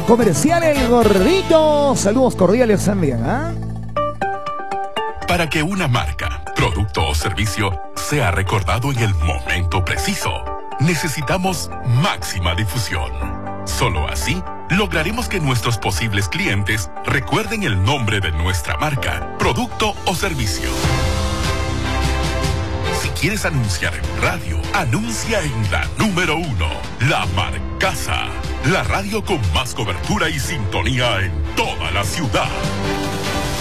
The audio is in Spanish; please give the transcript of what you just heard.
Comercial El Gordito. Saludos cordiales también, ¿ah? Para que una marca, producto o servicio sea recordado en el momento preciso, necesitamos máxima difusión. Solo así lograremos que nuestros posibles clientes recuerden el nombre de nuestra marca, producto o servicio. Si quieres anunciar en radio, anuncia en la número 1, La Marcaza, la radio con más cobertura y sintonía en toda la ciudad.